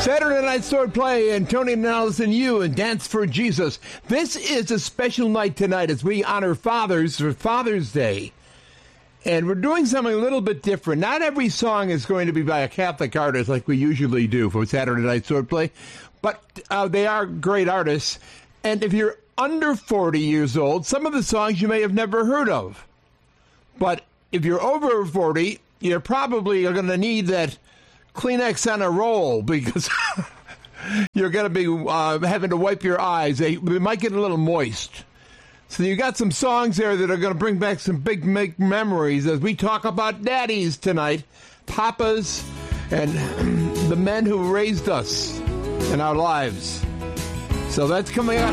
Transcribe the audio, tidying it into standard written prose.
Saturday Night Sword Play and Tony and Allison, you and Dance for Jesus. This is a special night tonight as we honor fathers for Father's Day. And we're doing something a little bit different. Not every song is going to be by a Catholic artist like we usually do for Saturday Night Sword Play, but they are great artists. And if you're under 40 years old, some of the songs you may have never heard of. But if you're over 40, you're probably going to need that Kleenex on a roll because you're going to be having to wipe your eyes. They might get a little moist. So you got some songs there that are going to bring back some big memories as we talk about daddies tonight, papas, and the men who raised us in our lives. So that's coming up.